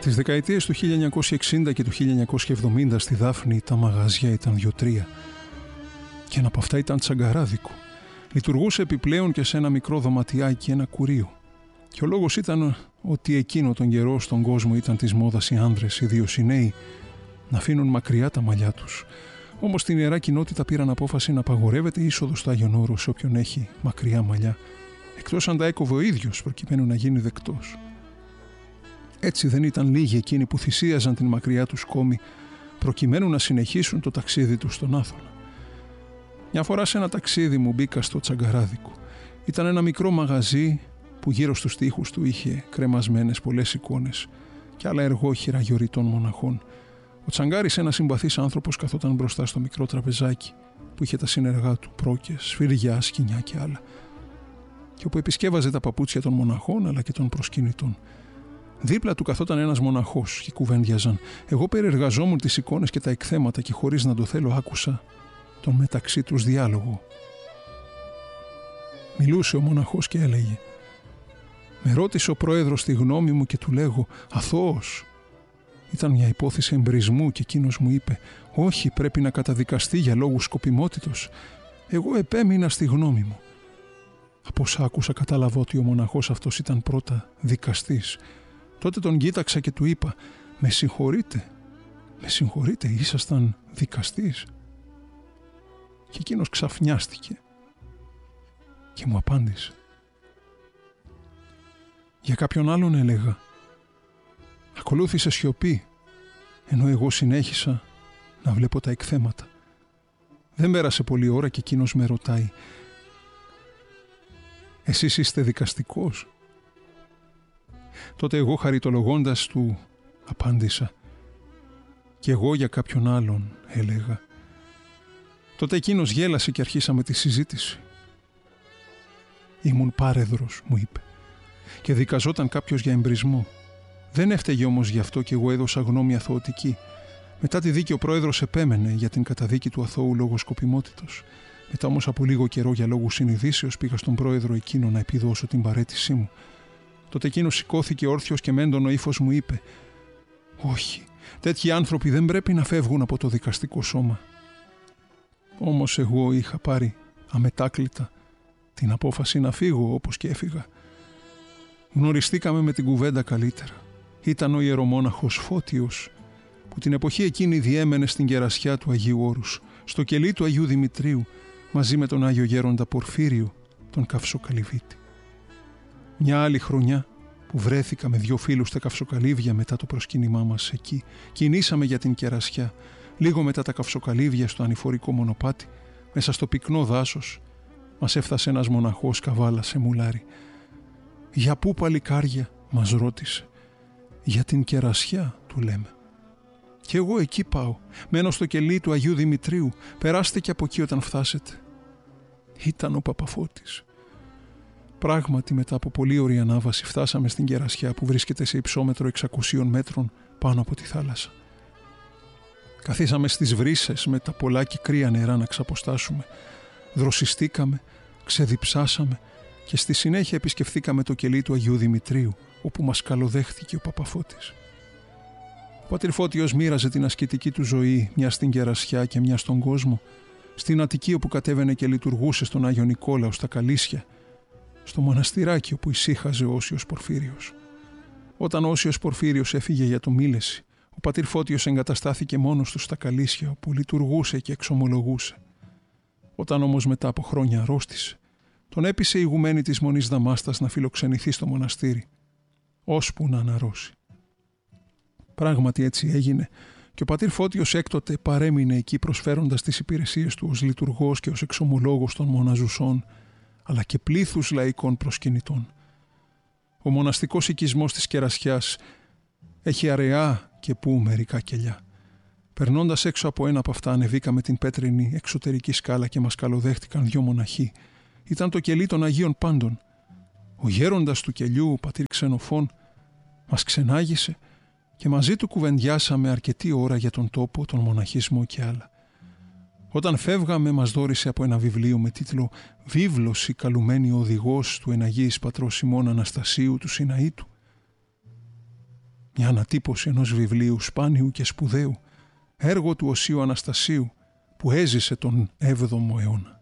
Τις δεκαετίες του 1960 και του 1970 στη Δάφνη τα μαγαζιά ήταν 2-3 και ένα από αυτά ήταν τσαγκαράδικο. Λειτουργούσε επιπλέον και σε ένα μικρό δωματιάκι ένα κουρίο. Και ο λόγος ήταν ότι εκείνο τον καιρό στον κόσμο ήταν της μόδας οι άνδρες, ιδίως οι νέοι, να αφήνουν μακριά τα μαλλιά τους. Όμως στην Ιερά Κοινότητα πήραν απόφαση να απαγορεύεται η είσοδος στο Άγιον Όρος σε όποιον έχει μακριά μαλλιά, εκτός αν τα έκοβε ο ίδιος προκειμένου να γίνει δεκτός. Έτσι δεν ήταν λίγοι εκείνοι που θυσίαζαν την μακριά τους κόμη προκειμένου να συνεχίσουν το ταξίδι τους στον Άθωνα. Μια φορά σε ένα ταξίδι μου μπήκα στο τσαγκαράδικο. Ήταν ένα μικρό μαγαζί που γύρω στους τοίχους του είχε κρεμασμένες πολλές εικόνες και άλλα εργόχειρα γεωρητών μοναχών. Ο Τσαγκάρης, ένας συμπαθής άνθρωπος, καθόταν μπροστά στο μικρό τραπεζάκι που είχε τα σύνεργά του, πρόκες, σφυριά, σκοινιά και άλλα, και όπου επισκέβαζε τα παπούτσια των μοναχών αλλά και των προσκυνητών. Δίπλα του καθόταν ένας μοναχός και κουβέντιαζαν. Εγώ περιεργαζόμουν τις εικόνες και τα εκθέματα και χωρίς να το θέλω άκουσα τον μεταξύ τους διάλογο. Μιλούσε ο μοναχός και έλεγε: «Με ρώτησε ο πρόεδρος τη γνώμη μου και του λέγω αθώος». Ήταν μια υπόθεση εμπρισμού και εκείνος μου είπε: «Όχι, πρέπει να καταδικαστεί για λόγους σκοπιμότητος». Εγώ επέμεινα στη γνώμη μου. Από όσα άκουσα κατάλαβα ότι ο μοναχός αυτός ήταν πρώτα δικαστής. Τότε τον κοίταξα και του είπα: «Με συγχωρείτε, ήσασταν δικαστής?» Και εκείνος ξαφνιάστηκε και μου απάντησε: «Για κάποιον άλλον έλεγα». Ακολούθησε σιωπή, ενώ εγώ συνέχισα να βλέπω τα εκθέματα. Δεν πέρασε πολλή ώρα και εκείνος με ρωτάει: «Εσείς είστε δικαστικός?» Τότε εγώ χαριτολογώντας του απάντησα: «Κι εγώ για κάποιον άλλον έλεγα». Τότε εκείνος γέλασε και αρχίσαμε τη συζήτηση. «Ήμουν πάρεδρος», μου είπε, «και δικαζόταν κάποιος για εμπρισμό. Δεν έφταιγε όμως γι' αυτό και εγώ έδωσα γνώμη αθωωτική. Μετά τη δίκη ο πρόεδρος επέμενε για την καταδίκη του αθώου λόγω σκοπιμότητος. Μετά όμως από λίγο καιρό για λόγους συνειδήσεως πήγα στον πρόεδρο εκείνο να επιδώσω την παραίτησή μου. Τότε εκείνος σηκώθηκε όρθιος και με έντονο ύφος μου είπε: «Όχι, τέτοιοι άνθρωποι δεν πρέπει να φεύγουν από το δικαστικό σώμα». Όμως εγώ είχα πάρει αμετάκλητα την απόφαση να φύγω, όπως και έφυγα. Γνωριστήκαμε με την κουβέντα καλύτερα. Ήταν ο ιερομόναχος Φώτιος, που την εποχή εκείνη διέμενε στην κερασιά του Αγίου Όρους, στο κελί του Αγίου Δημητρίου, μαζί με τον Άγιο Γέροντα Πορφύριο, τον Καυσοκαλυβίτη. Μια άλλη χρονιά που βρέθηκα με 2 φίλους στα Καυσοκαλύβια μετά το προσκύνημά μας εκεί, κινήσαμε για την κερασιά. Λίγο μετά τα Καυσοκαλύβια, στο ανηφορικό μονοπάτι, μέσα στο πυκνό δάσος, μας έφτασε ένας μοναχός καβάλα σε μουλάρι. «Για πού, παλικάρια?» μας ρώτησε. «Για την κερασιά», του λέμε. «Και εγώ εκεί πάω. Μένω στο κελί του Αγίου Δημητρίου. Περάστε και από εκεί όταν φτάσετε». Ήταν ο Παπαφώτης. Πράγματι, μετά από πολύ ωραία ανάβαση φτάσαμε στην κερασιά που βρίσκεται σε υψόμετρο 600 μέτρων πάνω από τη θάλασσα. Καθίσαμε στις βρύσες με τα πολλά και κρύα νερά να ξαποστάσουμε. Δροσιστήκαμε, ξεδιψάσαμε και στη συνέχεια επισκεφθήκαμε το κελί του Αγίου Δημητρίου, όπου μας καλοδέχθηκε ο Παπαφώτης. Ο πατήρ Φώτιος μοίραζε την ασκητική του ζωή, μια στην κερασιά και μια στον κόσμο, στην Αττική όπου κατέβαινε και λειτουργούσε στον Άγιο Νικόλαο στα Καλίσια, στο μοναστηράκι όπου ησύχαζε ο Όσιος Πορφύριος. Όταν ο Όσιος Πορφύριος έφυγε για το Μήλεση, ο πατήρ Φώτιος εγκαταστάθηκε μόνος του στα Καλίσια, όπου λειτουργούσε και εξομολογούσε. Όταν όμως μετά από χρόνια αρρώστησε, τον έπεισε η ηγουμένη της Μονής Δαμάστας να φιλοξενηθεί στο μοναστήρι, ώσπου να αναρρώσει. Πράγματι έτσι έγινε και ο πατήρ Φώτιος έκτοτε παρέμεινε εκεί προσφέροντας τις υπηρεσίες του ως λειτουργός και ως εξομολόγος των μοναζουσών, αλλά και πλήθους λαϊκών προσκυνητών. Ο μοναστικός οικισμός της Κερασιάς έχει αραιά και που μερικά κελιά. Περνώντας έξω από ένα από αυτά, ανεβήκαμε την πέτρινη εξωτερική σκάλα και μας καλοδέχτηκαν 2 μοναχοί. Ήταν το κελί των Αγίων Πάντων. Ο γέροντας του κελιού, ο πατήρ Ξενοφών, μας ξενάγησε και μαζί του κουβεντιάσαμε αρκετή ώρα για τον τόπο, τον μοναχισμό και άλλα. Όταν φεύγαμε μας δώρισε από ένα βιβλίο με τίτλο «Βίβλος η καλουμένη οδηγός του Εναγίης Πατρός Σιμών Αναστασίου του Σιναήτου». Μια ανατύπωση ενός βιβλίου σπάνιου και σπουδαίου, έργο του Οσίου Αναστασίου που έζησε τον 7ο αιώνα.